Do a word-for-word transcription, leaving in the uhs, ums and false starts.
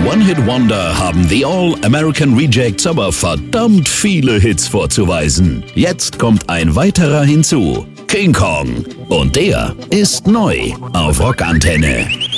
One-Hit-Wonder haben The All-American Rejects aber verdammt viele Hits vorzuweisen. Jetzt kommt ein weiterer hinzu. King Kong. Und der ist neu auf Rockantenne.